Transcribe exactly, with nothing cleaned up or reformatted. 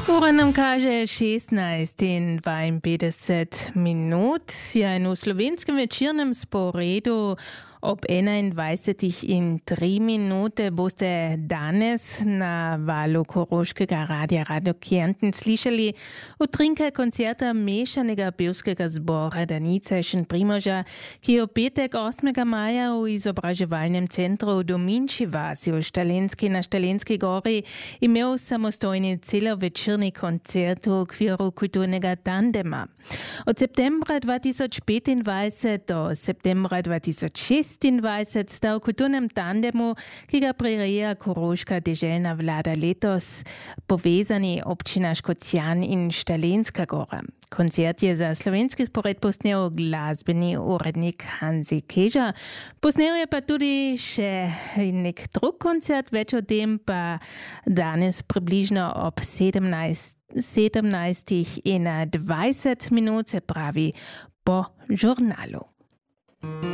Ura nam kaže šestnajst in dvainpetdeset minut. Ja, in v slovenskem večernem sporedu ob enaindvajsetih in tri minute boste danes na valu Koroškega radia Radio Kärnten slišali utrinke koncerta mešanega pevskega zbora Danica in Primoža, ki je v petek osmega maja v izobraževalnem centru v Dominči vasi v Štalenski na Štalenski gori imel samostojni celovečerni koncert v okviru kulturnega tandema. Od septembra dva tisoč petindvajset do septembra dva tisoč šestindvajset sta v kulturnem tandemu, ki ga prireja Koroška deželna vlada, letos povezani občina Škocjan in Štalenska gora. Koncert je za slovenski spored posnel glasbeni urednik Hanzi Keža. Posnel je pa tudi še nek drug koncert, več o tem pa danes približno ob sedemnajstih in dvajset minut, se pravi po žurnalu.